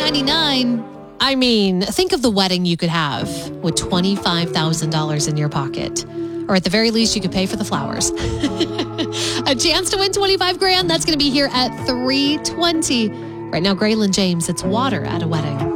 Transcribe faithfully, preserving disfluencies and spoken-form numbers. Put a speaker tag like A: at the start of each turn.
A: ninety-nine. I mean, think of the wedding you could have with twenty-five thousand dollars in your pocket. Or at the very least, you could pay for the flowers. A chance to win twenty-five grand. That's going to be here at three twenty. Right now, Graylin James, it's Water at a Wedding.